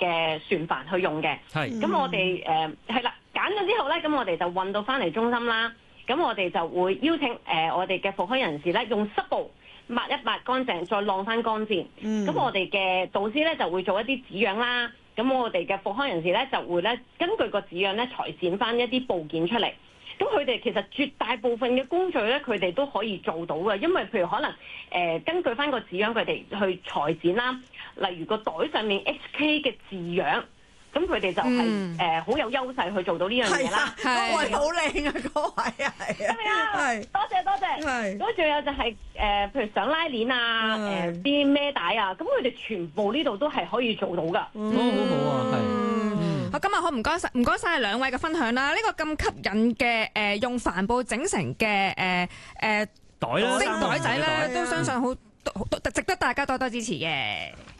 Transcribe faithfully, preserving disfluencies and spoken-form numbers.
嘅船帆去用嘅。係。咁我哋誒係啦，揀咗之後咧，咁我哋就運到翻嚟中心啦。咁我哋就會邀請誒、呃、我哋嘅復康人士咧，用濕布抹一抹乾淨，再晾翻乾先。咁、嗯、我哋嘅導師咧就會做一啲紙樣啦。咁我哋嘅復康人士咧就會咧根據個紙樣咧裁剪翻一啲部件出嚟。咁佢哋其實絕大部分嘅工序咧，佢哋都可以做到嘅，因為譬如可能誒、呃、根據翻個紙樣，佢哋去裁剪啦。例如個袋上面 H K 嘅字樣，咁佢哋就係誒好有優勢去做到呢樣嘢啦。 嗰位好靚啊，嗰位啊，係啊， 係啊，係多謝多謝。係咁，仲有就係、是、誒、呃，譬如上拉鏈啊，誒啲孭帶啊，咁佢哋全部呢度都係可以做到噶。 嗯，好好啊，係。 好，今日好唔該晒，唔該晒兩位嘅分享啦。呢、這個咁吸引嘅誒、呃，用帆布整成嘅誒誒袋啦， 袋仔咧，都相信好值得大家多多支持嘅。